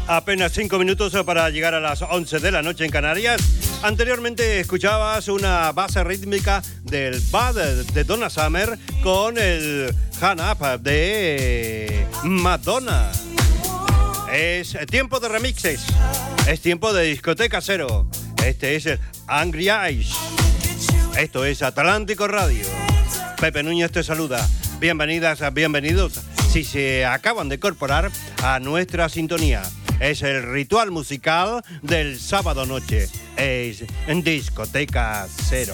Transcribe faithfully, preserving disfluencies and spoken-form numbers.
Apenas cinco minutos para llegar a las once de la noche en Canarias. Anteriormente escuchabas una base rítmica del Bad de Donna Summer con el Hand Up de Madonna. Es tiempo de remixes, es tiempo de discoteca cero. Este es el Angry Eyes. Esto es Atlántico Radio. Pepe Núñez te saluda. Bienvenidas, bienvenidos. Si se acaban de incorporar a nuestra sintonía, es el ritual musical del sábado noche. Es en Discoteca Cero.